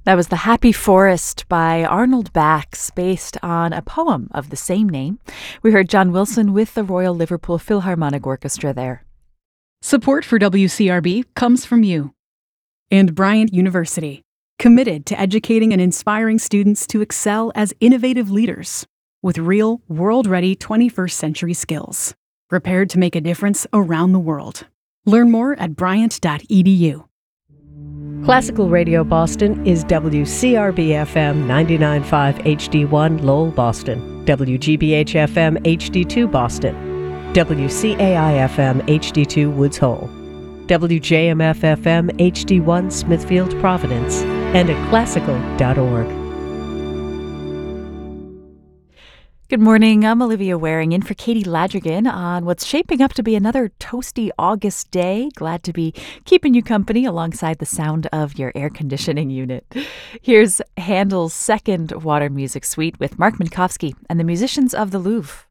That was The Happy Forest by Arnold Bax, based on a poem of the same name. We heard John Wilson with the Royal Liverpool Philharmonic Orchestra there. Support for WCRB comes from you and Bryant University, committed to educating and inspiring students to excel as innovative leaders with real, world-ready 21st century skills, prepared to make a difference around the world. Learn more at bryant.edu. Classical Radio Boston is WCRB-FM 99.5 HD1 Lowell, Boston, WGBH-FM HD2 Boston, WCAI-FM HD2 Woods Hole, WJMF-FM HD1 Smithfield, Providence, and at classical.org. Good morning. I'm Olivia Waring in for Katie Ladrigan on what's shaping up to be another toasty August day. Glad to be keeping you company alongside the sound of your air conditioning unit. Here's Handel's second Water Music Suite with Mark Minkowski and the Musicians of the Louvre.